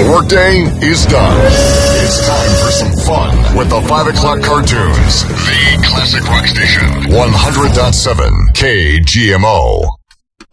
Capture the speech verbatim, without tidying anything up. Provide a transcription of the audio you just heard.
workday is done. It's time for some fun with the five o'clock cartoons. The Classic Rock Station, one hundred point seven K G M O.